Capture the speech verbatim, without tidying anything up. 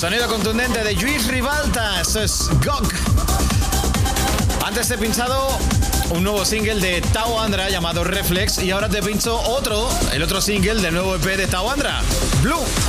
Sonido contundente de Lluís Ribalta. Esto es G O G. Antes te he pinchado un nuevo single de Tau Andra llamado Reflex y ahora te pincho otro, el otro single del nuevo E P de Tau Andra, Blue.